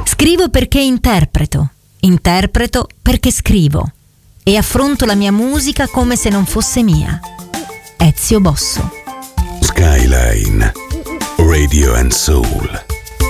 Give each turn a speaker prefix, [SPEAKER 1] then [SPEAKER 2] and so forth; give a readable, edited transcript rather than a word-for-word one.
[SPEAKER 1] Scrivo perché interpreto perché scrivo e affronto la mia musica come se non fosse mia. Ezio Bosso.
[SPEAKER 2] Skyline Radio and Soul.